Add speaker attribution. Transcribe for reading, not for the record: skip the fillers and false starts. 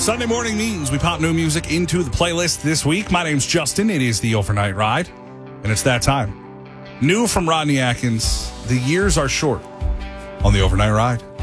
Speaker 1: Sunday morning means we pop new music into the playlist this week. My name's Justin. It is the Overnight Ride, and it's that time. New from Rodney Atkins, The Years Are Short on the Overnight Ride.